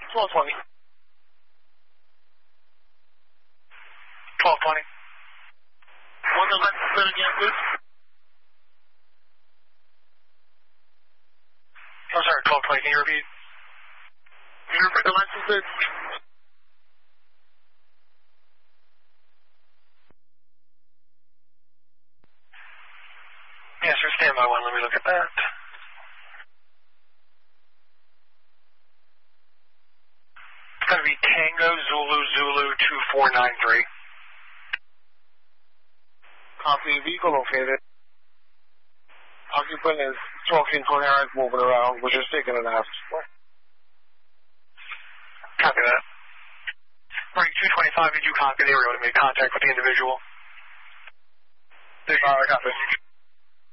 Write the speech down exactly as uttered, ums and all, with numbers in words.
twelve twenty. twelve twenty. One the left split again, please. I'm sorry, twelve twenty, can you repeat? Can you repeat the license, please? Yes, sir, standby one, let me look at that. It's going to be Tango Zulu Zulu two four nine three. Copy, vehicle located. Occupant is talking to an errand, moving around, which is taking an ass. Copy that. Right, two twenty-five, did you copy the area to make contact with the individual? Uh, copy.